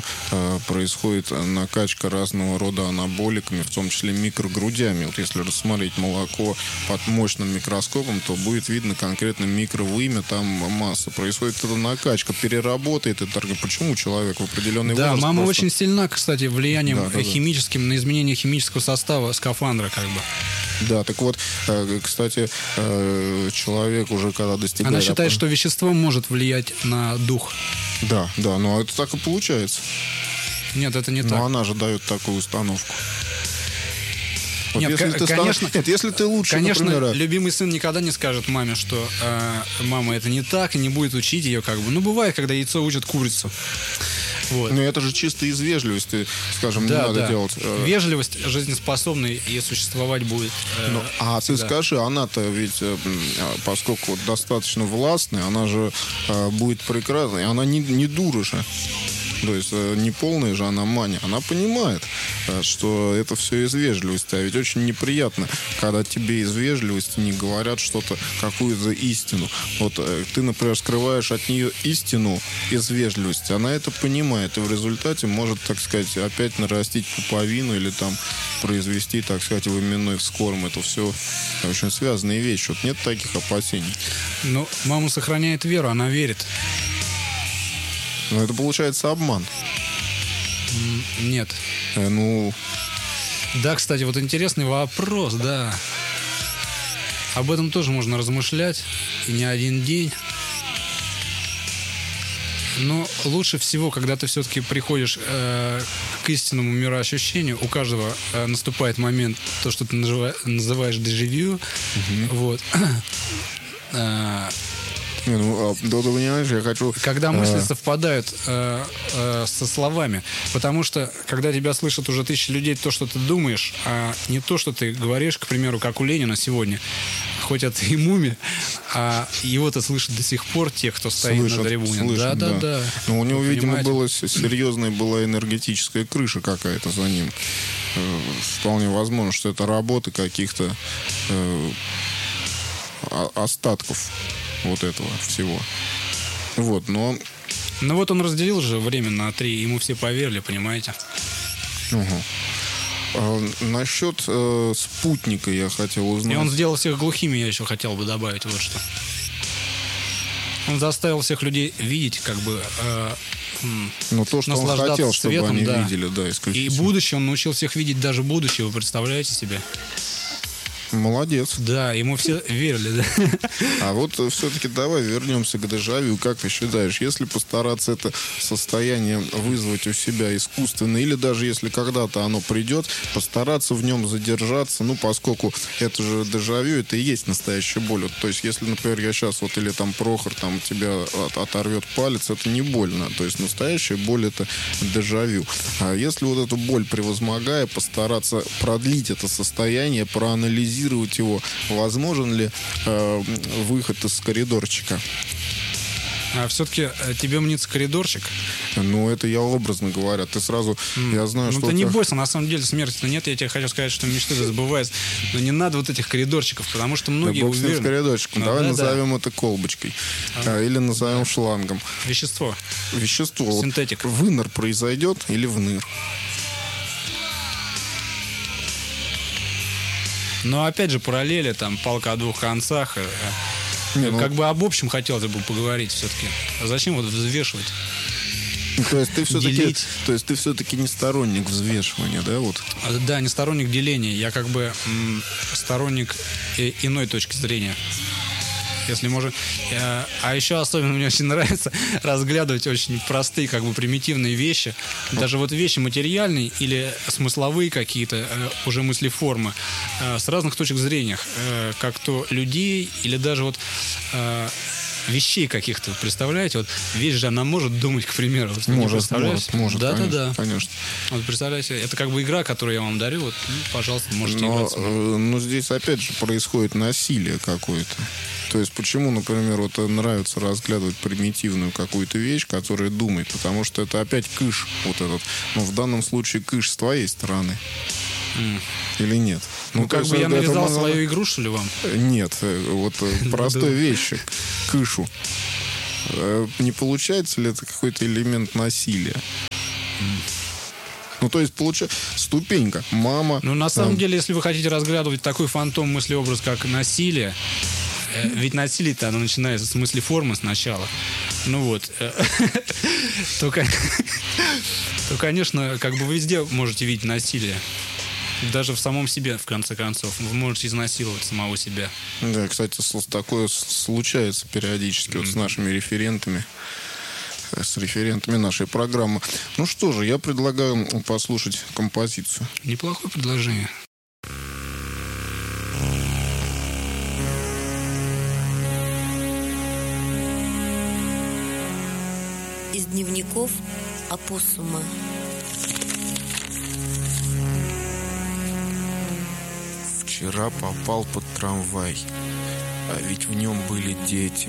происходит накачка разного рода анаболиками, в том числе микрогрудями. Вот если рассмотреть молоко под мощным микроскопом, то будет видно конкретно микровымя, там масса. Происходит эта накачка, переработает это. Почему человек в определенный возраст... Да, мама просто... очень сильна, кстати, влиянием химическим, да. на изменение химического состава скафандра, как бы. Да, так вот, кстати, человек уже когда достигает... Она считает, что вещество может влиять на дух. Да, но это так и получается. Нет, это не так. Но она же дает такую установку. Вот Нет, конечно, если ты лучше, конечно, например... любимый сын никогда не скажет маме, что мама, это не так, и не будет учить ее, как бы. Ну, бывает, когда яйцо учат курицу. Вот. Но это же чисто из вежливости, скажем, да, не надо делать. Вежливость жизнеспособной и существовать будет. Ты скажи, она-то ведь, поскольку вот достаточно властная, она же будет прекрасной, она не дура же. То есть не полная же она Маня. Она понимает, что это все из вежливости. А ведь очень неприятно, когда тебе из вежливости не говорят что-то, какую-то истину. Вот ты, например, скрываешь от нее истину из вежливости. Она это понимает. И в результате может, так сказать, опять нарастить пуповину или там произвести, так сказать, выменной вскорм. Это все очень связанные вещи. Вот нет таких опасений. Ну, мама сохраняет веру, она верит. Но это получается обман. Нет. Да, кстати, вот интересный вопрос, да. Об этом тоже можно размышлять. И не один день. Но лучше всего, когда ты все-таки приходишь к истинному мироощущению, у каждого наступает момент, то, что ты называешь дежавю. Вот. Ты понимаешь, я хочу... Когда мысли совпадают со словами. Потому что, когда тебя слышат уже тысячи людей, то, что ты думаешь, а не то, что ты говоришь, к примеру, как у Ленина сегодня, хоть это и мумия, а его-то слышат до сих пор те, кто стоит на трибуне. Да. Но у него, видимо, серьезная была энергетическая крыша какая-то за ним. Вполне возможно, что это работа каких-то остатков вот этого всего. Вот, но... Ну вот он разделил же время на 3, ему все поверили, понимаете? Насчет спутника я хотел узнать. И он сделал всех глухими, я еще хотел бы добавить вот что. Он заставил всех людей видеть, как бы... то, что он хотел, чтобы светом, они видели, да, исключительно. И будущее, он научил всех видеть даже будущее, вы представляете себе? Молодец. Да, ему все верили, да. А вот все-таки давай вернемся к дежавю. Как ты считаешь, если постараться это состояние вызвать у себя искусственно, или даже если когда-то оно придет, постараться в нем задержаться, поскольку это же дежавю, это и есть настоящая боль. Вот, то есть, если, например, я сейчас или там Прохор тебя оторвет палец, это не больно. То есть, настоящая боль — это дежавю. А если вот эту боль превозмогая, постараться продлить это состояние, проанализировать его, возможен ли выход из коридорчика? А все-таки тебе мнится коридорчик? Это я образно говоря. Ты сразу, я знаю, что... ты не бойся, на самом деле смерти-то нет. Я тебе хочу сказать, что мечты забываются. Но не надо вот этих коридорчиков, потому что многие уверены... с коридорчиком. Давай назовем это колбочкой. Или назовем шлангом. Вещество. Синтетик. Выныр произойдет или вныр? Но опять же параллели, там палка о двух концах. Как бы об общем хотелось бы поговорить все-таки. А зачем вот взвешивать? То есть ты все-таки не сторонник взвешивания, да? Вот? Да, не сторонник деления. Я как бы сторонник иной точки зрения. Если можно. А еще особенно мне очень нравится разглядывать очень простые, как бы примитивные вещи. Даже вот вещи материальные или смысловые какие-то, уже мыслеформы, с разных точек зрения. Как то людей или даже вот вещей каких-то, представляете? Вот вещь же, она может думать, к примеру. Может, да. Конечно. Вот представляете, это как бы игра, которую я вам дарю, вот, пожалуйста, можете играть. Но здесь опять же происходит насилие какое-то. То есть почему, например, нравится разглядывать примитивную какую-то вещь, которая думает, потому что это опять кыш вот этот. Но в данном случае кыш с твоей стороны. Или нет? Как бы я навязал свою игру, что ли, вам? Нет, вот простой вещи, кышу. Не получается ли это какой-то элемент насилия? Ну, то есть, получается, ступенька. Мама... Ну, на самом деле, если вы хотите разглядывать такой фантом мыслеобраз, как насилие, ведь насилие-то оно начинается с мысли формы сначала. Ну вот. То, конечно, как бы вы везде можете видеть насилие. Даже в самом себе, в конце концов. Вы можете изнасиловать самого себя. Да, кстати, такое случается периодически вот с нашими референтами. С референтами нашей программы. Ну что же, я предлагаю послушать композицию. Неплохое предложение. Из дневников опоссума. Вчера попал под трамвай, а ведь в нем были дети.